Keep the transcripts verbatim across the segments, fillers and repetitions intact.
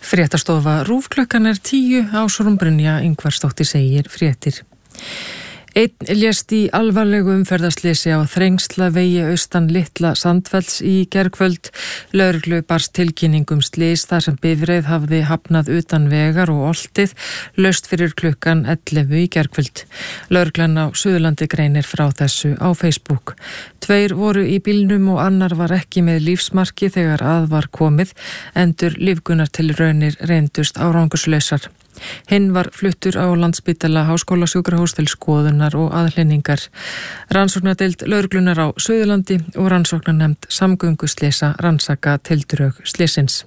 Fréttastofa RÚV klukkan er tíu, Ásrún Brynja Ingvarsdóttir segir fréttir. Einn lést í alvarlegu umferðarslisi á Þrengslavegi austan Litla Sandfells í gærkvöld. Lögreglu barst tilkynningum slys þar sem bifreið hafði hafnað utan vegar og oltið laust fyrir klukkan ellefu í gærkvöld. Lögreglan á Suðurlandi greinir frá þessu á Facebook. Tveir voru í bílnum og annar var ekki með lífsmarki þegar að var komið, endur lífgunartilraunir reyndust árangurslausar. Hinn var fluttur á Landspítala Háskólasjúkrahús til skoðunar og aðhlynningar. Rannsóknardeild lögreglunar á Suðurlandi og rannsóknarnefnd samgönguslysa rannsaka tildrög slysins.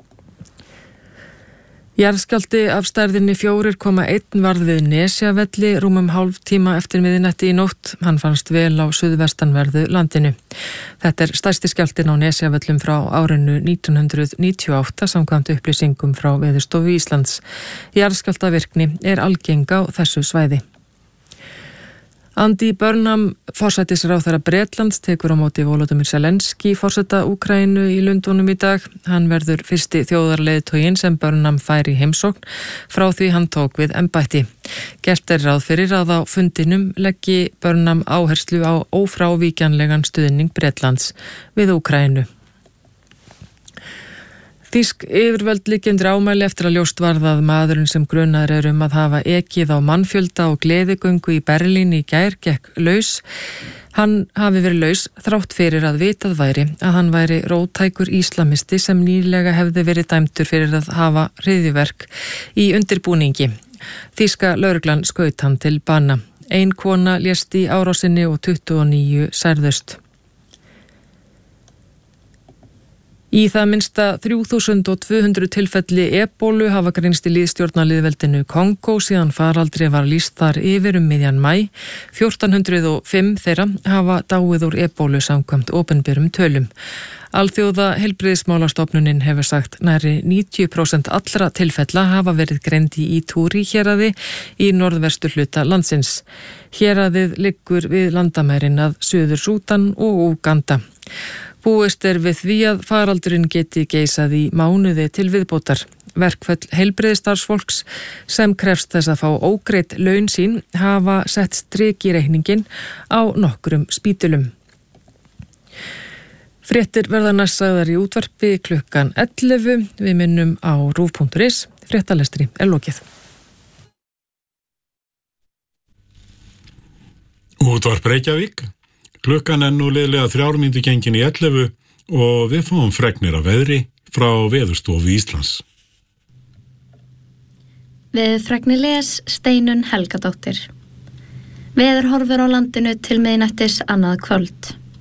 Jarðskjálfti af stærðinni fjóra komma eitt varð við Nesjavelli rúmum hálf tíma eftir miðnætti í nótt. Hann fannst vel á suðvestanverðu landinu. Þetta er stærsti skjálftinn á Nesjavellum frá árinu nítján hundruð níutíu og átta samkvæmt upplýsingum frá Veðurstofu Íslands. Jarðskjálftavirkni er algeng á þessu svæði. Andy Burnham, forsætisráðherra Bretlands, tekur á móti Volodymyr Zelenský, forseta Úkraínu í Lundúnum í dag. Hann verður fyrsti þjóðarleiðtoginn sem Burnham fær í heimsókn frá því hann tók við embætti. Gert er ráð fyrir að á fundinum leggi Burnham áherslu á ófrávíkjanlegan stuðning Bretlands við Úkraínu. Þýsk yfirvöld liggja undir ámæli eftir að ljóst varð að maðurinn sem grunaður er um að hafa ekið á mannfjölda og gleðigöngu í Berlín í gær gekk laus. Hann hafi verið laus þrátt fyrir að vitað væri að hann væri róttækur íslamisti sem nýlega hefði verið dæmdur fyrir að hafa hryðjuverk í undirbúningi. Þýska lögreglan skaut hann til bana. Ein kona lést í árásinni og tuttugu og níu særðust. Í það minnsta þrjú þúsund tvö hundruð tilfelli ebólu hafa greinst í lýðstjórnarlýðveldinu Kongó síðan faraldri var lýst þar yfir um miðjan maí. fjórtán hundruð og fimm þeirra hafa dáið úr ebólu samkvæmt opinberum tölum. Alþjóða heilbrigðismálastofnunin hefur sagt nærri níutíu prósent allra tilfella hafa verið greind í Ituri héraði í norðvestur hluta landsins. Héraðið liggur við landamærin að Suður Súdan og Úganda. Búist er við því að faraldurinn geti geisað í mánuði til viðbótar. Verkföll heilbrigðisstarfsfólks sem krefst þess að fá ógreidd laun sín hafa sett strik í reikningin á nokkrum spítulum. Fréttir verða næst sagðar í útvarpi klukkan ellefu. Við minnum á rúv punktur is. Fréttalestri er lokið. Útvarp Reykjavík. Klukkan er nú liðlega þrjár mínútur gengin í ellefu og við fáum fregnir af veðri frá Veðurstofu Íslands. Veðurfregnir les Steinunn Helgadóttir. Veðurhorfur á landinu til miðnættis annað kvöld.